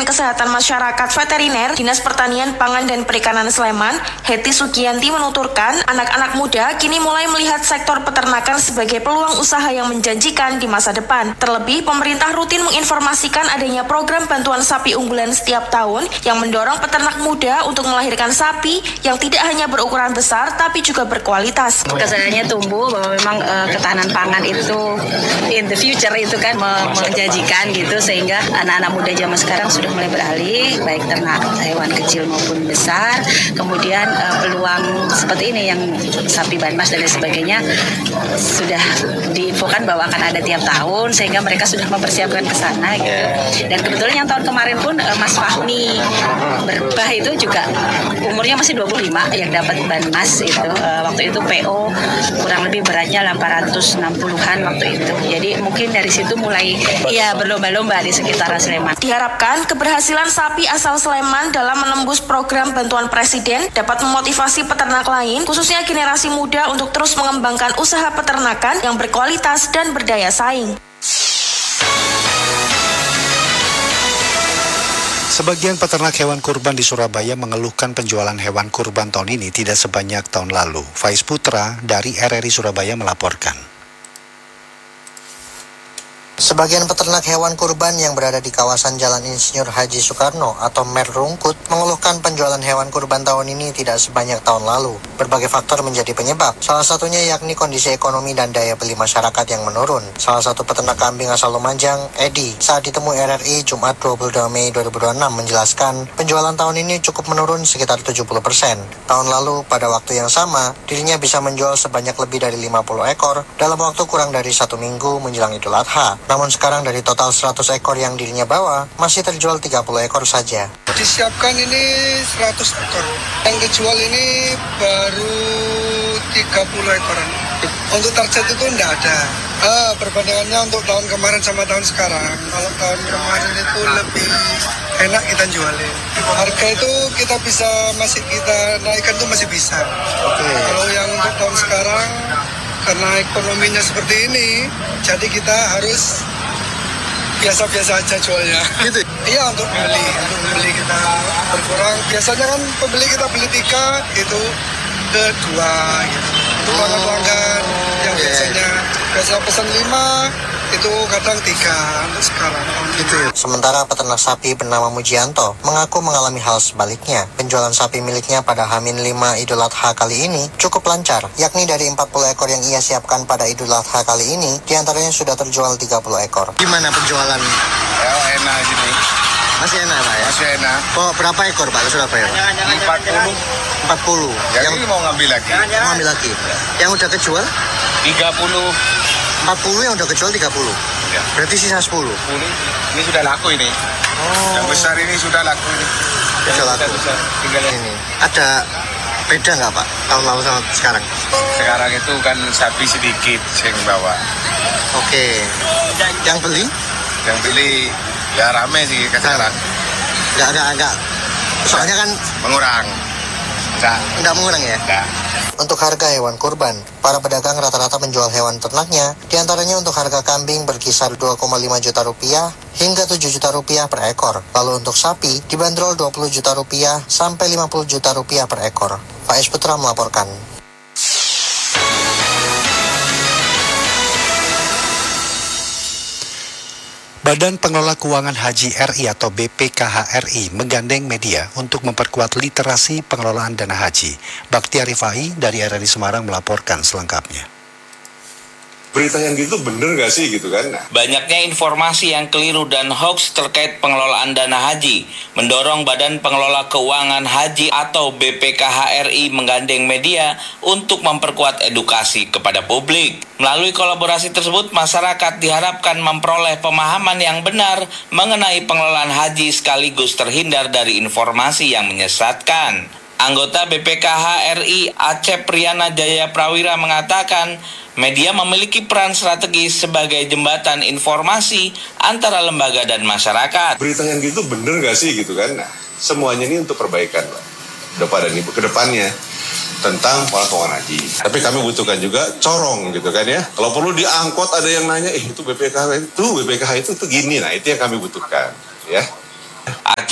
Kesehatan Masyarakat Veteriner Dinas Pertanian Pangan dan Perikanan Sleman, Hetty Sugianti menuturkan, anak-anak muda kini mulai melihat sektor peternakan sebagai peluang usaha yang menjanjikan di masa depan. Terlebih, pemerintah rutin menginformasikan adanya program bantuan sapi unggulan setiap tahun yang mendorong peternak muda untuk melahirkan sapi yang tidak hanya berukuran besar tapi juga berkualitas. Kesadarannya tumbuh bahwa memang ketahanan pangan itu in the future itu kan menjanjikan gitu, sehingga anak-anak muda zaman sekarang sudah mulai beralih baik ternak hewan kecil maupun besar. Kemudian peluang seperti ini yang sapi banmas dan lain sebagainya sudah diinfokan bahwa akan ada tiap tahun, sehingga mereka sudah mempersiapkan ke sana gitu. Dan kebetulan yang tahun kemarin pun Mas Fahmi Berbah itu juga umurnya masih 25 yang dapat banmas itu. Waktu itu PO kurang lebih beratnya 860-an waktu itu. Jadi mungkin dari situ mulai berlomba-lomba di sekitaran Sleman. Diharapkan keberhasilan sapi asal Sleman dalam menembus program bantuan Presiden dapat memotivasi peternak lain, khususnya generasi muda untuk terus mengembangkan usaha peternakan yang berkualitas dan berdaya saing. Sebagian peternak hewan kurban di Surabaya mengeluhkan penjualan hewan kurban tahun ini tidak sebanyak tahun lalu. Faiz Putra dari RRI Surabaya melaporkan. Sebagian peternak hewan kurban yang berada di kawasan Jalan Insinyur Haji Soekarno atau Mer Rungkut mengeluhkan penjualan hewan kurban tahun ini tidak sebanyak tahun lalu. Berbagai faktor menjadi penyebab, salah satunya yakni kondisi ekonomi dan daya beli masyarakat yang menurun. Salah satu peternak kambing asal Lumajang, Edi, saat ditemui RRI Jumat 22 Mei 2026 menjelaskan penjualan tahun ini cukup menurun sekitar 70%. Tahun lalu pada waktu yang sama, dirinya bisa menjual sebanyak lebih dari 50 ekor dalam waktu kurang dari 1 minggu menjelang Idul Adha. Namun sekarang dari total 100 ekor yang dirinya bawa, masih terjual 30 ekor saja. Disiapkan ini 100 ekor. Yang dijual ini baru 30 ekoran. Untuk target itu enggak ada. Perbandingannya untuk tahun kemarin sama tahun sekarang. Kalau tahun kemarin itu lebih enak kita jualin. Harga itu kita naikkan itu masih bisa. Kalau yang untuk tahun sekarang, karena ekonominya seperti ini, jadi kita harus biasa-biasa aja jualnya. Gitu? Iya, untuk beli kita berkurang. Biasanya kan pembeli kita beli 3, itu ke 2 gitu. Itu pelanggan yang biasa pesan 5, itu kadang 3 untuk sekarang. Gitu. Sementara peternak sapi bernama Mujianto mengaku mengalami hal sebaliknya. Penjualan sapi miliknya pada H-5 Idul Adha kali ini cukup lancar, yakni dari 40 ekor yang ia siapkan pada Idul Adha kali ini, diantaranya sudah terjual 30 ekor. Gimana penjualan? Ya, enak gini. Masih enak, Pak ya? Masih enak. Oh, berapa ekor, Pak, ke Surabaya? 40. Yang mau ngambil lagi. Mau ambil lagi. Yang udah kejual? 30. 40 yang udah kejual 30. Ya. Berarti sisa 10. Ini sudah laku ini. Yang besar ini sudah laku ini. Sudah laku. Besar. Tinggal ini. Ada beda nggak, Pak, tahun lalu sama sekarang? Sekarang itu kan sapi sedikit yang bawa. Oke. Yang beli? Yang beli ya rame sih sekarang. Enggak. Soalnya kan mengurang. Enggak mengurang ya? Enggak. Untuk harga hewan kurban, para pedagang rata-rata menjual hewan ternaknya, diantaranya untuk harga kambing berkisar 2,5 juta rupiah hingga 7 juta rupiah per ekor. Lalu untuk sapi, dibanderol 20 juta rupiah sampai 50 juta rupiah per ekor. Faiz Putra melaporkan. Badan Pengelola Keuangan Haji RI atau BPKH RI menggandeng media untuk memperkuat literasi pengelolaan dana haji. Bakti Arifai dari RRI Semarang melaporkan selengkapnya. Berita yang gitu bener gak sih gitu kan? Banyaknya informasi yang keliru dan hoax terkait pengelolaan dana haji mendorong Badan Pengelola Keuangan Haji atau BPKH RI menggandeng media untuk memperkuat edukasi kepada publik. Melalui kolaborasi tersebut, masyarakat diharapkan memperoleh pemahaman yang benar mengenai pengelolaan haji sekaligus terhindar dari informasi yang menyesatkan. Anggota BPKH RI Acep Priyana Jaya Prawira mengatakan, media memiliki peran strategis sebagai jembatan informasi antara lembaga dan masyarakat. Berita yang gitu bener gak sih gitu kan? Nah, semuanya ini untuk perbaikan ke depannya tentang pengelolaan haji. Tapi kami butuhkan juga corong gitu kan ya. Kalau perlu diangkut ada yang nanya, itu BPKH itu gini. Nah, itu yang kami butuhkan ya.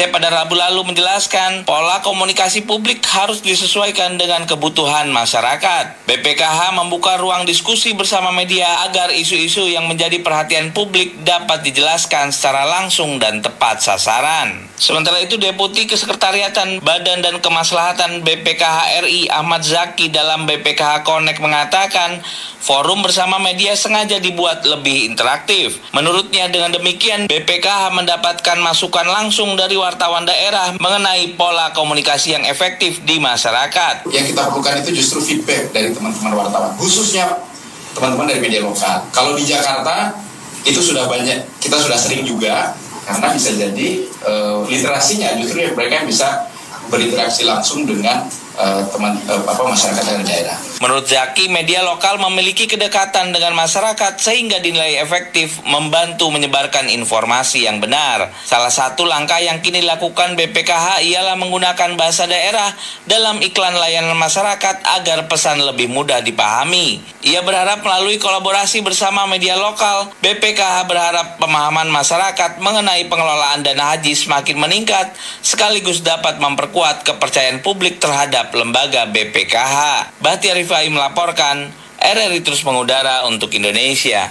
Aceh pada Rabu lalu menjelaskan pola komunikasi publik harus disesuaikan dengan kebutuhan masyarakat. BPKH membuka ruang diskusi bersama media agar isu-isu yang menjadi perhatian publik dapat dijelaskan secara langsung dan tepat sasaran. Sementara itu, Deputi Kesekretariatan Badan dan Kemaslahatan BPKH RI Ahmad Zaki dalam BPKH Connect mengatakan forum bersama media sengaja dibuat lebih interaktif. Menurutnya dengan demikian BPKH mendapatkan masukan langsung dari wartawan daerah mengenai pola komunikasi yang efektif di masyarakat. Yang kita perlukan itu justru feedback dari teman-teman wartawan, khususnya teman-teman dari media lokal. Kalau di Jakarta itu sudah banyak, kita sudah sering juga, karena bisa jadi literasinya justru mereka yang bisa berinteraksi langsung dengan masyarakat dari daerah. Menurut Zaki, media lokal memiliki kedekatan dengan masyarakat sehingga dinilai efektif membantu menyebarkan informasi yang benar. Salah satu langkah yang kini dilakukan BPKH ialah menggunakan bahasa daerah dalam iklan layanan masyarakat agar pesan lebih mudah dipahami. Ia berharap melalui kolaborasi bersama media lokal, BPKH berharap pemahaman masyarakat mengenai pengelolaan dana haji semakin meningkat sekaligus dapat memperkuat kepercayaan publik terhadap lembaga BPKH. Bahtiar Rifai melaporkan, RRI terus mengudara untuk Indonesia.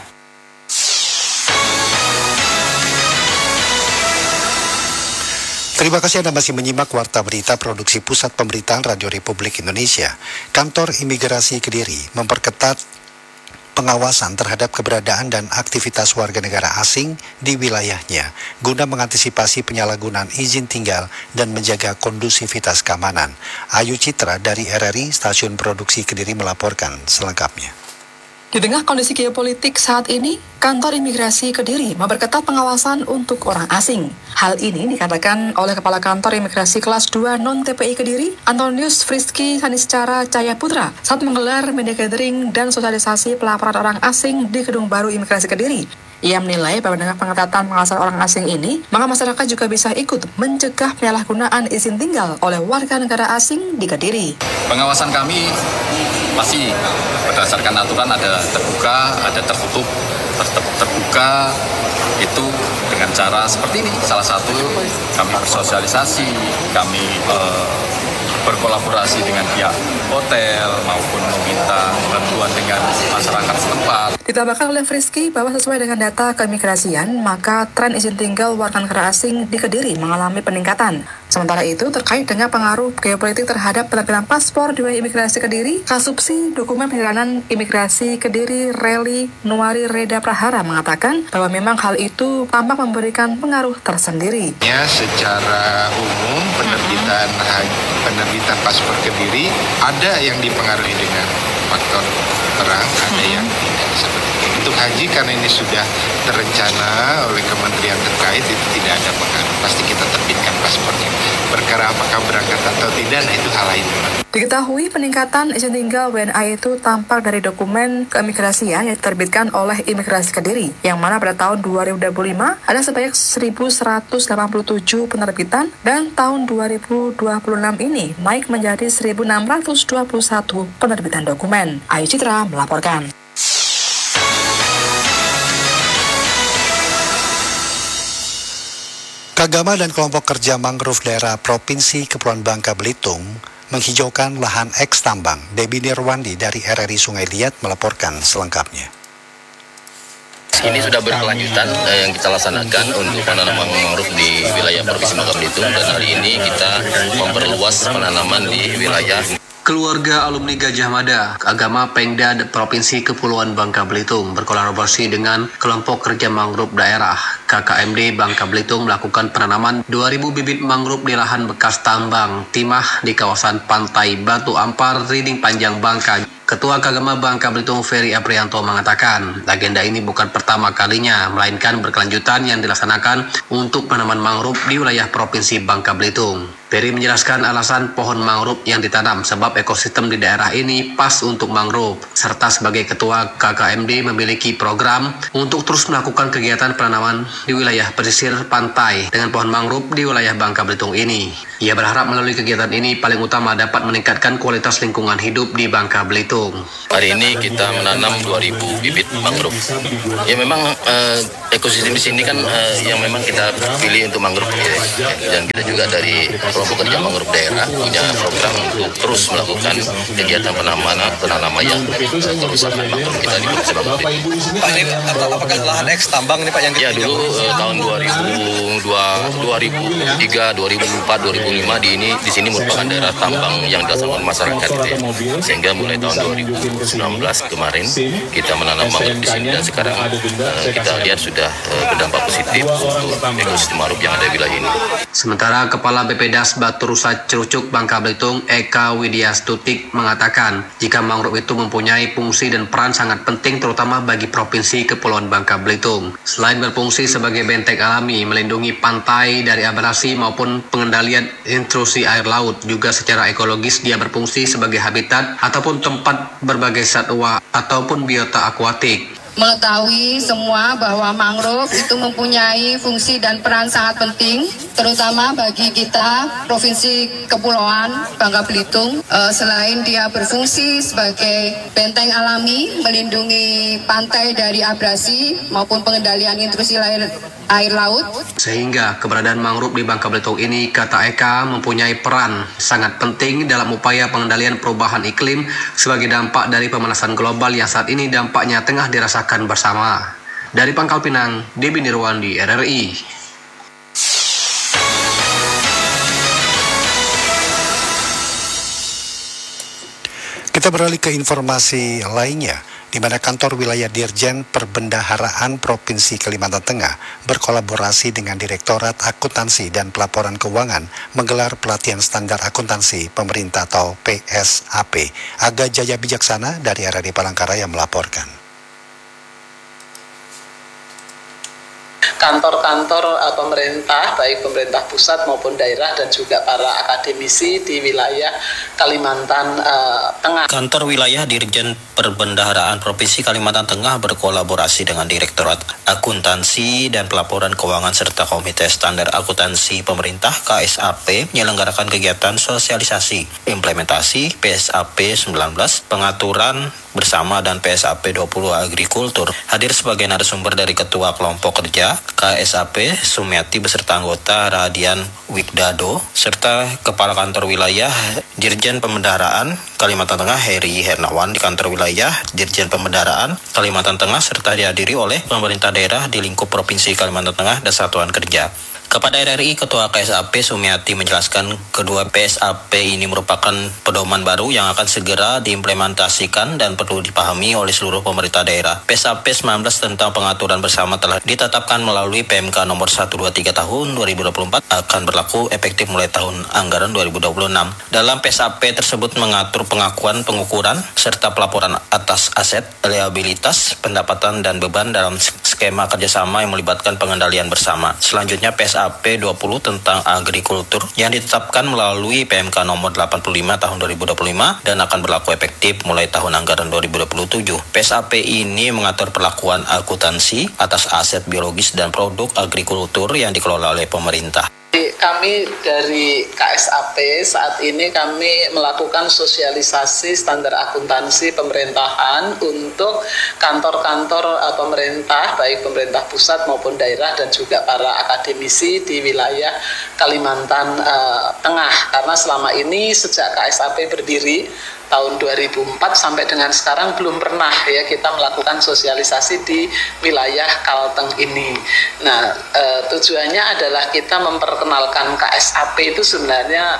Terima kasih Anda masih menyimak Warta Berita Produksi Pusat Pemberitaan Radio Republik Indonesia. Kantor Imigrasi Kediri memperketat pengawasan terhadap keberadaan dan aktivitas warga negara asing di wilayahnya guna mengantisipasi penyalahgunaan izin tinggal dan menjaga kondusivitas keamanan. Ayu Citra dari RRI Stasiun Produksi Kediri melaporkan selengkapnya. Di tengah kondisi geopolitik saat ini, Kantor Imigrasi Kediri memperketat pengawasan untuk orang asing. Hal ini dikatakan oleh Kepala Kantor Imigrasi Kelas 2 Non-TPI Kediri, Antonius Friski Saniscara Cahaya Putra, saat menggelar media gathering dan sosialisasi pelaporan orang asing di Gedung Baru Imigrasi Kediri. Ia menilai bahwa dengan pengetatan pengawasan orang asing ini, maka masyarakat juga bisa ikut mencegah penyalahgunaan izin tinggal oleh warga negara asing di Kediri. Pengawasan kami masih berdasarkan aturan, ada terbuka, ada tertutup. Terbuka itu dengan cara seperti ini. Salah satu kami bersosialisasi, kami berkolaborasi dengan pihak hotel maupun meminta bantuan dengan masyarakat setempat. Ditambahkan oleh Friski bahwa sesuai dengan data keimigrasian, maka tren izin tinggal warga negara asing di Kediri mengalami peningkatan. Sementara itu, terkait dengan pengaruh geopolitik terhadap penampilan paspor di wilayah imigrasi Kediri, Kasubsi Dokumen Perjalanan Imigrasi Kediri Reli Nuari Reda Prahara mengatakan bahwa memang hal itu tampak memberikan pengaruh tersendiri. Ya, secara umum penerbitan paspor Kediri ada yang dipengaruhi dengan faktor perang, ada yang tidak seperti itu. Untuk haji karena ini sudah terencana oleh kementerian terkait, itu tidak ada pengaruh. Pasti kita terbitkan paspornya. Perkara apakah berangkat atau tidak, nah itu hal lain. Diketahui peningkatan izin tinggal WNA itu tampak dari dokumen keimigrasian yang diterbitkan oleh Imigrasi Kediri, yang mana pada tahun 2025 ada sebanyak 1.187 penerbitan dan tahun 2026 ini naik menjadi 1.621 penerbitan dokumen. Ayu Citra melaporkan. Kagama dan kelompok kerja mangrove daerah Provinsi Kepulauan Bangka Belitung menghijaukan lahan eks tambang. Debbie Nirwandi dari RRI Sungai Liat melaporkan selengkapnya. Ini sudah berkelanjutan yang kita laksanakan untuk penanaman mangrove di wilayah Provinsi Bangka Belitung, dan hari ini kita memperluas penanaman di wilayah. Keluarga alumni Gajah Mada, Agama Pengda Provinsi Kepulauan Bangka Belitung berkolaborasi dengan kelompok kerja mangrove daerah KKMD Bangka Belitung melakukan penanaman 2.000 bibit mangrove di lahan bekas tambang timah di kawasan Pantai Batu Ampar, Riding Panjang, Bangka. Ketua Kagama Bangka Belitung Ferry Aprianto mengatakan, agenda ini bukan pertama kalinya, melainkan berkelanjutan yang dilaksanakan untuk penanaman mangrove di wilayah Provinsi Bangka Belitung. Ferry menjelaskan alasan pohon mangrove yang ditanam sebab ekosistem di daerah ini pas untuk mangrove, serta sebagai Ketua KKMD memiliki program untuk terus melakukan kegiatan penanaman di wilayah pesisir pantai dengan pohon mangrove di wilayah Bangka Belitung ini. Ia berharap melalui kegiatan ini paling utama dapat meningkatkan kualitas lingkungan hidup di Bangka Belitung. Hari ini kita menanam 2.000 bibit mangrove. Ya memang ekosistem di sini kan yang memang kita pilih untuk mangrove ya. Dan kita juga dari kelompok kerja mangrove daerah punya program untuk terus melakukan kegiatan penanaman yang kerusakan mangrove kita di Provinsi Bangka Belitung. Pak, ini apakah lahan eks tambang ini Pak yang ya dulu tahun 2002, 2003, 2004, 2005 di sini merupakan daerah tambang yang dilaksanakan masyarakat gitu ya. Sehingga mulai tahun 2019 kemarin kita menanam mangrove di sini dan sekarang kita lihat sudah berdampak positif untuk ekosistem mangrove yang ada di wilayah ini. Sementara Kepala BPDAS Batu Rusa Cerucuk Bangka Belitung Eka Widya Stutik mengatakan jika mangrove itu mempunyai fungsi dan peran sangat penting terutama bagi Provinsi Kepulauan Bangka Belitung. Selain berfungsi sebagai benteng alami, melindungi pantai dari abrasi maupun pengendalian intrusi air laut, juga secara ekologis dia berfungsi sebagai habitat ataupun tempat berbagai satwa ataupun biota akuatik. Mengetahui semua bahwa mangrove itu mempunyai fungsi dan peran sangat penting, terutama bagi kita Provinsi Kepulauan Bangka Belitung. Selain dia berfungsi sebagai benteng alami, melindungi pantai dari abrasi maupun pengendalian intrusi air laut. Sehingga keberadaan mangrove di Bangka Belitung ini, kata Eka, mempunyai peran sangat penting dalam upaya pengendalian perubahan iklim sebagai dampak dari pemanasan global yang saat ini dampaknya tengah dirasakan bersama. Dari Pangkal Pinang, Debi Nirwandi, RRI. Kita beralih ke informasi lainnya, di mana kantor wilayah Dirjen Perbendaharaan Provinsi Kalimantan Tengah berkolaborasi dengan Direktorat Akuntansi dan Pelaporan Keuangan menggelar pelatihan standar akuntansi pemerintah atau PSAP. Aga Jaya Bijaksana dari RRI Palangkaraya melaporkan. Kantor-kantor pemerintah, baik pemerintah pusat maupun daerah dan juga para akademisi di wilayah Kalimantan Tengah. Kantor wilayah Dirjen Perbendaharaan Provinsi Kalimantan Tengah berkolaborasi dengan Direktorat Akuntansi dan Pelaporan Keuangan serta Komite Standar Akuntansi Pemerintah KSAP menyelenggarakan kegiatan sosialisasi implementasi PSAP 19, pengaturan bersama dan PSAP 20 Agrikultur. Hadir sebagai narasumber dari Ketua Kelompok Kerja KSAP Sumiati beserta anggota Radian Wigdado serta Kepala Kantor Wilayah Dirjen Pembendaharaan Kalimantan Tengah Heri Hernawan di Kantor Wilayah Dirjen Pembendaharaan Kalimantan Tengah serta dihadiri oleh pemerintah daerah di lingkup Provinsi Kalimantan Tengah dan Satuan Kerja. Kepada RRI, Ketua KSAP Sumiati menjelaskan kedua PSAP ini merupakan pedoman baru yang akan segera diimplementasikan dan perlu dipahami oleh seluruh pemerintah daerah. PSAP 19 tentang pengaturan bersama telah ditetapkan melalui PMK nomor 123 tahun 2024 akan berlaku efektif mulai tahun anggaran 2026. Dalam PSAP tersebut mengatur pengakuan, pengukuran, serta pelaporan atas aset, liabilitas, pendapatan, dan beban dalam skema kerjasama yang melibatkan pengendalian bersama. Selanjutnya PSAP 20 tentang agrikultur yang ditetapkan melalui PMK nomor 85 tahun 2025 dan akan berlaku efektif mulai tahun anggaran 2027. PSAP ini mengatur perlakuan akuntansi atas aset biologis dan produk agrikultur yang dikelola oleh pemerintah. Kami dari KSAP saat ini kami melakukan sosialisasi standar akuntansi pemerintahan untuk kantor-kantor pemerintah, baik pemerintah pusat maupun daerah dan juga para akademisi di wilayah Kalimantan Tengah. Karena selama ini sejak KSAP berdiri tahun 2004 sampai dengan sekarang belum pernah ya kita melakukan sosialisasi di wilayah Kalteng ini. Nah, tujuannya adalah kita memperkenalkan KSAP itu sebenarnya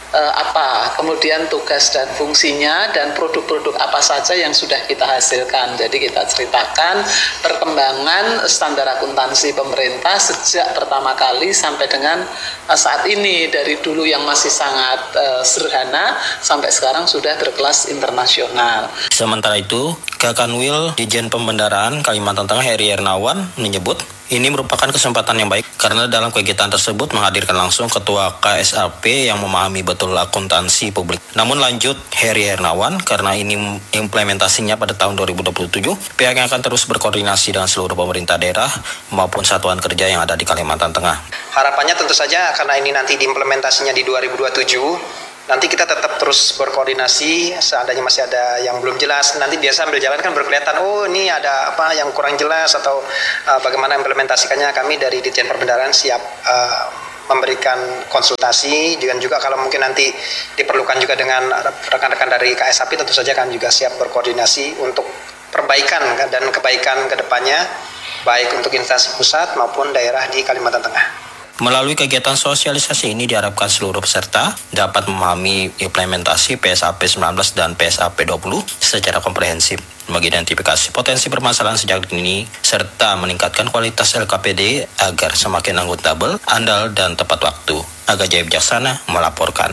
apa, kemudian tugas dan fungsinya dan produk-produk apa saja yang sudah kita hasilkan. Jadi kita ceritakan perkembangan standar akuntansi pemerintah sejak pertama kali sampai dengan saat ini, dari dulu yang masih sangat sederhana sampai sekarang sudah berkelas internasional. Sementara itu, Kakanwil Dirjen Pembendaharaan Kalimantan Tengah Heri Hernawan menyebut Ini merupakan kesempatan yang baik karena dalam kegiatan tersebut menghadirkan langsung Ketua KSAP yang memahami betul akuntansi publik. Namun lanjut Heri Hernawan, karena ini implementasinya pada tahun 2027, pihaknya akan terus berkoordinasi dengan seluruh pemerintah daerah maupun satuan kerja yang ada di Kalimantan Tengah. Harapannya tentu saja karena ini nanti diimplementasinya di 2027, nanti kita tetap terus berkoordinasi. Seandainya masih ada yang belum jelas, nanti biasa sambil jalan kan berkelihatan, oh ini ada apa yang kurang jelas atau bagaimana implementasikannya. Kami dari Ditjen Perbendaharaan siap memberikan konsultasi, dan juga kalau mungkin nanti diperlukan juga dengan rekan-rekan dari KSAP, tentu saja kami juga siap berkoordinasi untuk perbaikan dan kebaikan ke depannya, baik untuk instansi pusat maupun daerah di Kalimantan Tengah. Melalui kegiatan sosialisasi ini diharapkan seluruh peserta dapat memahami implementasi PSAP 19 dan PSAP 20 secara komprehensif, mengidentifikasi potensi permasalahan sejak dini, serta meningkatkan kualitas LKPD agar semakin akuntabel, andal, dan tepat waktu. Aga Jaya Bijaksana melaporkan.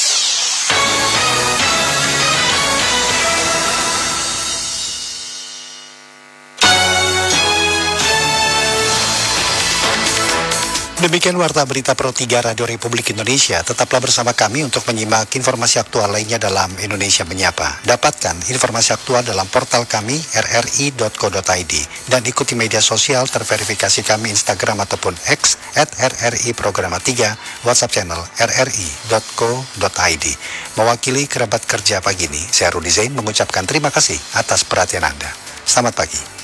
Demikian Warta Berita Pro 3 Radio Republik Indonesia. Tetaplah bersama kami untuk menyimak informasi aktual lainnya dalam Indonesia Menyapa. Dapatkan informasi aktual dalam portal kami rri.co.id dan ikuti media sosial terverifikasi kami Instagram ataupun X @RRI Programa 3, WhatsApp channel rri.co.id. Mewakili kerabat kerja pagi ini, saya Rudi Zain mengucapkan terima kasih atas perhatian Anda. Selamat pagi.